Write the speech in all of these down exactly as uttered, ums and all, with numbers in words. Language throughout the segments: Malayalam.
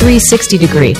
three sixty degree.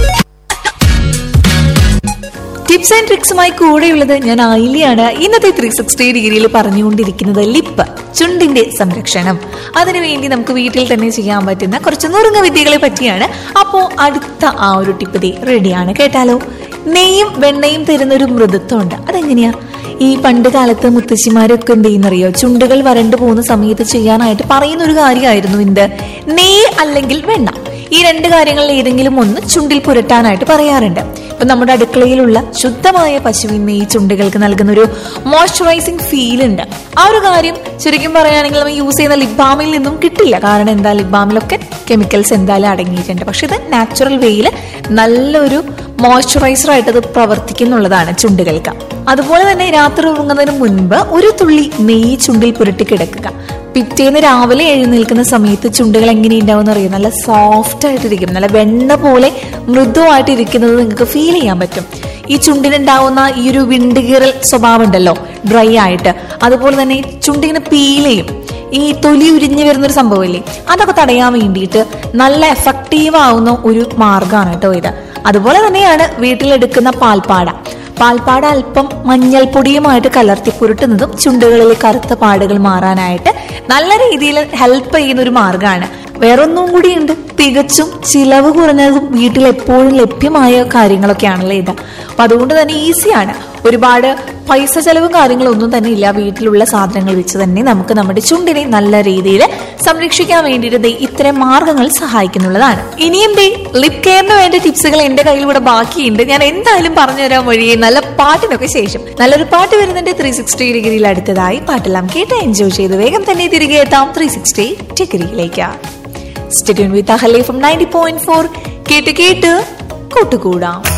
Tips and ട്രിക്സുമായി കൂടെയുള്ളത് ഞാൻ ആയിലിയാണ്. ഇന്നത്തെ ത്രീ സിക്സ്റ്റി ഡിഗ്രിയിൽ പറഞ്ഞുകൊണ്ടിരിക്കുന്നത് ലിപ്പ്, ചുണ്ടിന്റെ സംരക്ഷണം. അതിനുവേണ്ടി നമുക്ക് വീട്ടിൽ തന്നെ ചെയ്യാൻ പറ്റുന്ന കുറച്ച് നുറുങ്ങ വിദ്യകളെ പറ്റിയാണ്. അപ്പോ അടുത്ത ആ ഒരു ടിപ്പ് ദേ റെഡിയാണ്, കേട്ടാലോ. നെയ്യും വെണ്ണയും തരുന്ന ഒരു മൃദുത്വമുണ്ട്. അതെങ്ങനെയാ? ഈ പണ്ട് കാലത്ത് മുത്തശ്ശിമാരൊക്കെ എന്ത് ചെയ്യുന്നറിയോ, ചുണ്ടുകൾ വരണ്ടു പോകുന്ന സമയത്ത് ചെയ്യാനായിട്ട് പറയുന്ന ഒരു കാര്യമായിരുന്നു എന്ത്, നെയ്യ് അല്ലെങ്കിൽ വെണ്ണ. ഈ രണ്ട് കാര്യങ്ങളിൽ ഏതെങ്കിലും ഒന്ന് ചുണ്ടിൽ പുരട്ടാനായിട്ട് പറയാറുണ്ട്. ഇപ്പൊ നമ്മുടെ അടുക്കളയിലുള്ള ശുദ്ധമായ പശുവിൻ നെയ്യ് ചുണ്ടുകൾക്ക് നൽകുന്ന ഒരു മോയ്സ്ചറൈസിങ് ഫീൽ ഉണ്ട്. ആ ഒരു കാര്യം ശരിക്കും പറയുകയാണെങ്കിൽ നമ്മൾ യൂസ് ചെയ്യുന്ന ലിപ് ബാമിൽ നിന്നും കിട്ടില്ല. കാരണം എന്താ, ലിപ് ബാമിലൊക്കെ കെമിക്കൽസ് എന്തായാലും അടങ്ങിയിട്ടുണ്ട്. പക്ഷെ ഇത് നാച്ചുറൽ വേയിൽ നല്ലൊരു മോയ്സ്ചറൈസർ ആയിട്ട് അത് പ്രവർത്തിക്കുന്നുള്ളതാണ് ചുണ്ടുകൾക്ക്. അതുപോലെ തന്നെ രാത്രി ഉറങ്ങുന്നതിന് മുൻപ് ഒരു തുള്ളി നെയ്യ് ചുണ്ടിൽ പുരട്ടി കിടക്കുക. പിറ്റേന്ന് രാവിലെ എഴുന്നേൽക്കുന്ന സമയത്ത് ചുണ്ടുകൾ എങ്ങനെയുണ്ടാവും എന്നറിയാം, നല്ല സോഫ്റ്റ് ആയിട്ടിരിക്കും, നല്ല വെണ്ണ പോലെ മൃദുവായിട്ട് ഇരിക്കുന്നത് നിങ്ങൾക്ക് ഫീൽ ചെയ്യാൻ പറ്റും. ഈ ചുണ്ടിനുണ്ടാവുന്ന ഈ ഒരു വിണ്ടുകീറൽ സ്വഭാവം ഉണ്ടല്ലോ, ഡ്രൈ ആയിട്ട്, അതുപോലെ തന്നെ ചുണ്ടിങ്ങനെ പീൽ ചെയ്യും, ഈ തൊലി ഉരിഞ്ഞു വരുന്നൊരു സംഭവമില്ലേ, അതൊക്കെ തടയാൻ വേണ്ടിയിട്ട് നല്ല എഫക്റ്റീവ് ആവുന്ന ഒരു മാർഗമാണ് കേട്ടോ ഇത്. അതുപോലെ തന്നെയാണ് വീട്ടിലെടുക്കുന്ന പാൽപ്പാട. പാൽപ്പാട അല്പം മഞ്ഞൾപ്പൊടിയുമായിട്ട് കലർത്തി പുരട്ടുന്നതും ചുണ്ടുകളിലെ കറുത്ത പാടുകൾ മാറാനായിട്ട് നല്ല രീതിയിൽ ഹെൽപ്പ് ചെയ്യുന്ന ഒരു മാർഗമാണ്. വേറൊന്നും കൂടിയുണ്ട്, തികച്ചും ചിലവ് കുറഞ്ഞതും വീട്ടിൽ എപ്പോഴും ലഭ്യമായ കാര്യങ്ങളൊക്കെയാണല്ലോ ഇത്. അപ്പൊ അതുകൊണ്ട് തന്നെ ഈസിയാണ്, ഒരുപാട് പൈസ ചെലവും കാര്യങ്ങളും ഒന്നും തന്നെ ഇല്ല. വീട്ടിലുള്ള സാധനങ്ങൾ വെച്ച് തന്നെ നമുക്ക് നമ്മുടെ ചുണ്ടിനെ നല്ല രീതിയിൽ സംരക്ഷിക്കാൻ വേണ്ടിയിട്ട് ഇത്തരം മാർഗങ്ങൾ സഹായിക്കുന്നുള്ളതാണ്. ഇനിയും ദേ ലിപ് കെയറിന് വേണ്ട ടിപ്സുകൾ എന്റെ കയ്യിലൂടെ ബാക്കിയുണ്ട്. ഞാൻ എന്തായാലും പറഞ്ഞു തരാൻ വഴിയേ നല്ല പാട്ടിനൊക്കെ ശേഷം. നല്ലൊരു പാട്ട് വരുന്നുണ്ട് ത്രീ സിക്സ്റ്റി ഡിഗ്രിയിൽ. അടുത്തതായി പാട്ടെല്ലാം കേട്ട് എൻജോയ് ചെയ്ത് വേഗം തന്നെ തിരികെ എത്താം three sixty ഡിഗ്രിയിലേക്ക്. Stay tune with Ahalya from ninety point four. കേട്ട് കേട്ട് കൂട്ടുകൂടാം.